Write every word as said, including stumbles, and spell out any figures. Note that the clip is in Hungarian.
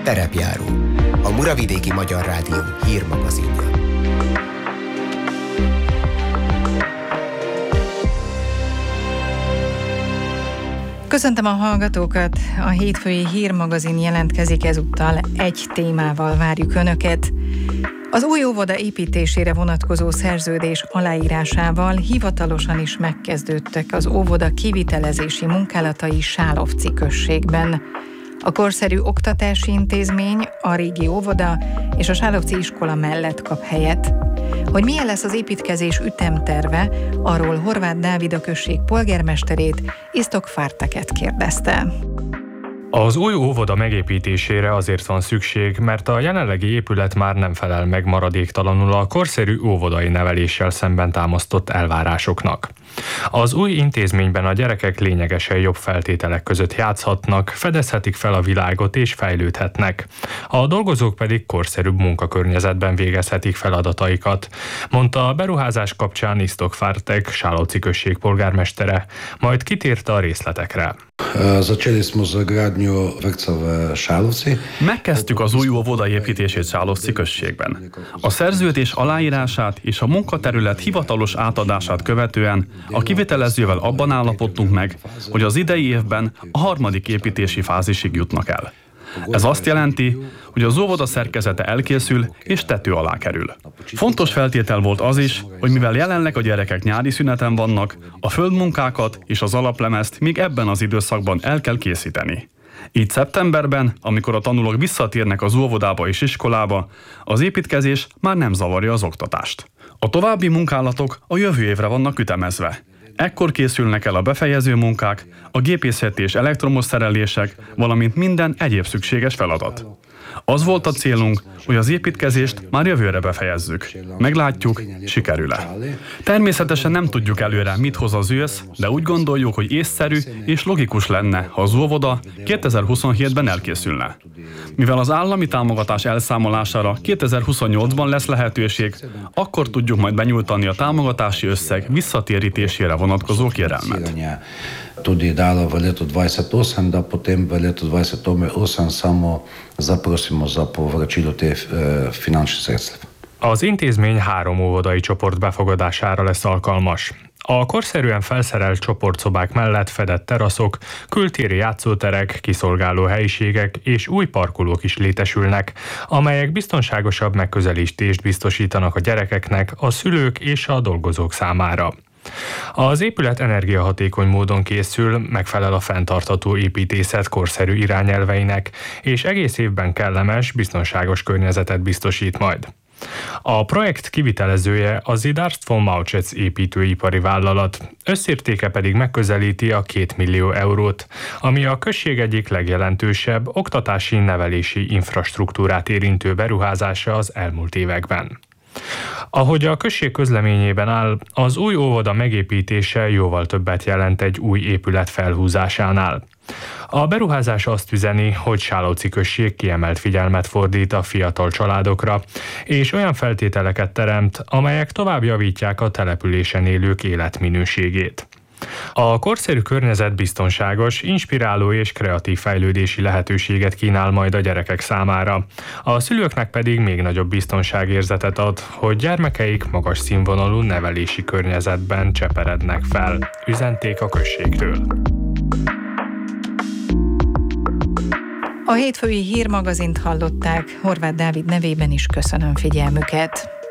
Terepjáró, a Muravidéki Magyar Rádió hírmagazinja. Köszöntöm a hallgatókat! A hétfői hírmagazin jelentkezik ezúttal, egy témával várjuk Önöket. Az új óvoda építésére vonatkozó szerződés aláírásával hivatalosan is megkezdődtek az óvoda kivitelezési munkálatai Sálovci községben. A korszerű oktatási intézmény, a régi óvoda és a Sálovci iskola mellett kap helyet. Hogy milyen lesz az építkezés ütemterve, arról Horváth Dávid, a község polgármesterét, Iztok Farteket kérdezte. Az új óvoda megépítésére azért van szükség, mert a jelenlegi épület már nem felel meg maradéktalanul a korszerű óvodai neveléssel szemben támasztott elvárásoknak. Az új intézményben a gyerekek lényegesen jobb feltételek között játszhatnak, fedezhetik fel a világot és fejlődhetnek. A dolgozók pedig korszerűbb munkakörnyezetben végezhetik feladataikat, mondta a beruházás kapcsán Iztok Fartek, Sálovci község polgármestere, majd kitért a részletekre. Megkezdtük az új óvoda építését Sálovci községben. A szerződés aláírását és a munkaterület hivatalos átadását követően a kivitelezővel abban állapodtunk meg, hogy az idei évben a harmadik építési fázisig jutnak el. Ez azt jelenti, hogy az óvoda szerkezete elkészül és tető alá kerül. Fontos feltétel volt az is, hogy mivel jelenleg a gyerekek nyári szüneten vannak, a földmunkákat és az alaplemezt még ebben az időszakban el kell készíteni. Így szeptemberben, amikor a tanulók visszatérnek az óvodába és iskolába, az építkezés már nem zavarja az oktatást. A további munkálatok a jövő évre vannak ütemezve. Ekkor készülnek el a befejező munkák, a gépészeti és elektromos szerelések, valamint minden egyéb szükséges feladat. Az volt a célunk, hogy az építkezést már jövőre befejezzük. Meglátjuk, sikerül-e. Természetesen nem tudjuk előre, mit hoz az ősz, de úgy gondoljuk, hogy észszerű és logikus lenne, ha az óvoda kétezer-huszonhétben elkészülne. Mivel az állami támogatás elszámolására kétezer-huszonnyolcban lesz lehetőség, akkor tudjuk majd benyújtani a támogatási összeg visszatérítésére vonatkozó kérelmet. Туди дала в лето двадесет осем, да потім в лето двадцять осем само запросимо за поврачило те фінансові средства. Az intézmény három óvodai csoport befogadására lesz alkalmas. A korszerűen felszerelt csoportszobák mellett fedett teraszok, kültéri játszóterek, kiszolgáló helyiségek és új parkolók is létesülnek, amelyek biztonságosabb megközelítést biztosítanak a gyerekeknek, a szülők és a dolgozók számára. Az épület energiahatékony módon készül, megfelel a fenntartható építészet korszerű irányelveinek, és egész évben kellemes, biztonságos környezetet biztosít majd. A projekt kivitelezője a Zidarst von Mauchec építőipari vállalat, összértéke pedig megközelíti a két millió eurót, ami a község egyik legjelentősebb oktatási nevelési infrastruktúrát érintő beruházása az elmúlt években. Ahogy a község közleményében áll, az új óvoda megépítése jóval többet jelent egy új épület felhúzásánál. A beruházás azt üzeni, hogy Sálovci község kiemelt figyelmet fordít a fiatal családokra, és olyan feltételeket teremt, amelyek tovább javítják a településen élők életminőségét. A korszerű környezet biztonságos, inspiráló és kreatív fejlődési lehetőséget kínál majd a gyerekek számára. A szülőknek pedig még nagyobb biztonságérzetet ad, hogy gyermekeik magas színvonalú nevelési környezetben cseperednek fel, üzenték a községről. A hétfői hírmagazint hallották, Horváth Dávid nevében is köszönöm figyelmüket.